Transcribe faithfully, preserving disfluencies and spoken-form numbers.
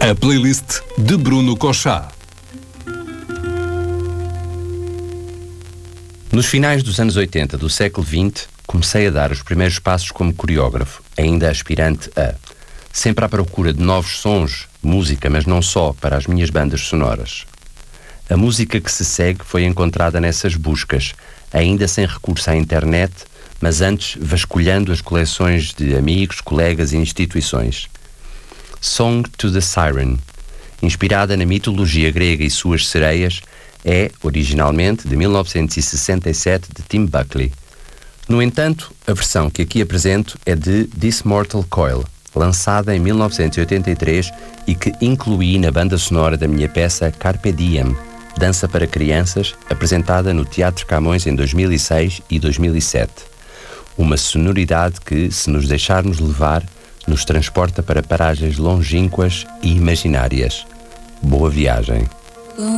A playlist de Bruno Cochá. Nos finais dos anos oitenta do século vinte, comecei a dar os primeiros passos como coreógrafo, ainda aspirante a, sempre à procura de novos sons, música, mas não só, para as minhas bandas sonoras. A música que se segue foi encontrada nessas buscas, ainda sem recurso à internet, mas antes vasculhando as coleções de amigos, colegas e instituições. Song to the Siren, inspirada na mitologia grega e suas sereias, é, originalmente, de mil novecentos e sessenta e sete, de Tim Buckley. No entanto, a versão que aqui apresento é de This Mortal Coil, lançada em mil novecentos e oitenta e três e que incluí na banda sonora da minha peça Carpe Diem, dança para crianças, apresentada no Teatro Camões em dois mil e seis e dois mil e sete. Uma sonoridade que, se nos deixarmos levar, nos transporta para paragens longínquas e imaginárias. Boa viagem!